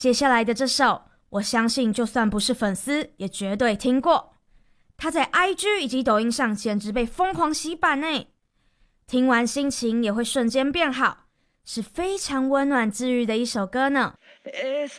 接下来的这首，我相信就算不是粉丝，也绝对听过。它在 IG 以及抖音上简直被疯狂洗版呢。听完心情也会瞬间变好，是非常温暖治愈的一首歌呢。It's